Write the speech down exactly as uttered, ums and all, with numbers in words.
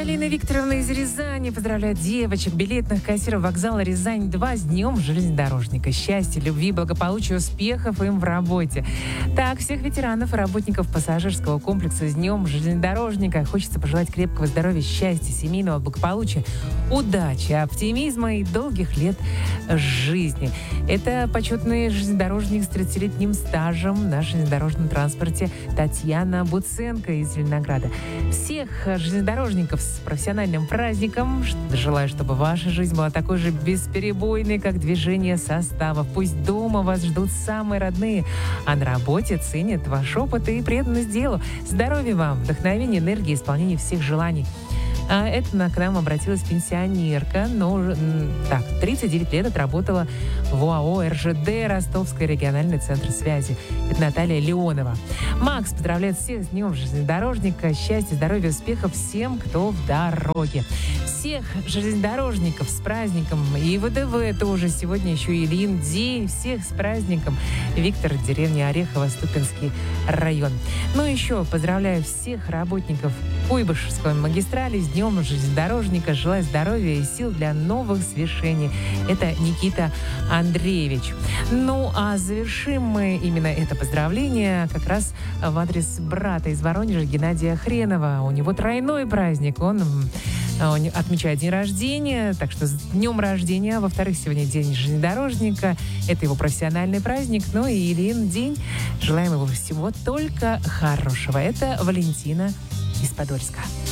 Галина Викторовна из Рязани поздравляет девочек, билетных кассиров вокзала Рязань-два с Днем железнодорожника. Счастья, любви, благополучия, успехов им в работе. Так, всех ветеранов и работников пассажирского комплекса с Днем железнодорожника хочется пожелать крепкого здоровья, счастья, семейного благополучия, удачи, оптимизма и долгих лет жизни. Это почетный железнодорожник с тридцатилетним стажем на железнодорожном транспорте Татьяна Буценко из Зеленограда. Всех железнодорожников с профессиональным праздником. Желаю, чтобы ваша жизнь была такой же бесперебойной, как движение составов. Пусть дома вас ждут самые родные, а на работе ценят ваш опыт и преданность делу. Здоровья вам, вдохновения, энергии, исполнения всех желаний. А это к нам обратилась пенсионерка, но уже, так, тридцать девять лет отработала в ОАО эр жэ дэ Ростовский региональный центр связи. Это Наталья Леонова. Макс поздравляет всех с Днем железнодорожника. Счастья, здоровья, успехов всем, кто в дороге. Всех железнодорожников с праздником. И вэ дэ вэ тоже. Сегодня еще Ильин день. Всех с праздником. Виктор, деревня Орехово, Ступинский район. Ну и еще поздравляю всех работников Куйбышевской магистрали с Днем железнодорожника. Желаю здоровья и сил для новых свершений. Это Никита Андреевич. Ну, а завершим мы именно это поздравление как раз в адрес брата из Воронежа Геннадия Хренова. У него тройной праздник. Он, он отмечает день рождения, так что с днем рождения. Во-вторых, сегодня день железнодорожника. Это его профессиональный праздник. Ну и Ильин день. Желаем ему всего только хорошего. Это Валентина из Подольска.